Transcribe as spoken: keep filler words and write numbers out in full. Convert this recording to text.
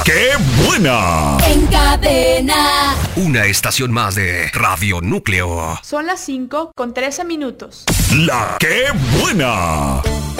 ¡Qué buena! En cadena. Una estación más de Radio Núcleo. Son las cinco con trece minutos. ¡La Qué buena!